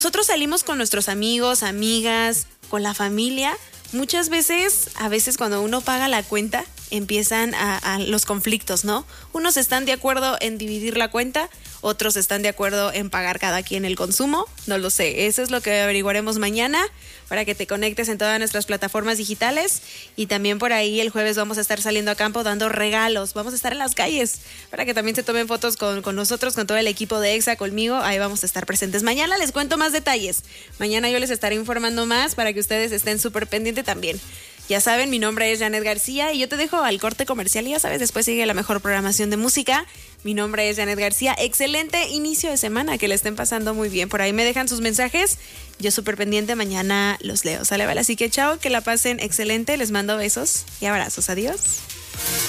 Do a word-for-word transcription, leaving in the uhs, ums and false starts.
nosotros salimos con nuestros amigos, amigas, con la familia, muchas veces, a veces cuando uno paga la cuenta, empiezan a, a los conflictos, ¿no? Unos están de acuerdo en dividir la cuenta, otros están de acuerdo en pagar cada quien el consumo, no lo sé. Eso es lo que averiguaremos mañana para que te conectes en todas nuestras plataformas digitales, y también por ahí el jueves vamos a estar saliendo a campo dando regalos, vamos a estar en las calles para que también se tomen fotos con, con nosotros, con todo el equipo de Exa, conmigo, ahí vamos a estar presentes. Mañana les cuento más detalles, mañana yo les estaré informando más para que ustedes estén súper pendientes también. Ya saben, mi nombre es Janet García y yo te dejo al corte comercial y ya sabes, después sigue la mejor programación de música. Mi nombre es Janet García, excelente inicio de semana, que le estén pasando muy bien. Por ahí me dejan sus mensajes, yo súper pendiente, mañana los leo, ¿sale? Vale, así que chao, que la pasen excelente, les mando besos y abrazos, adiós.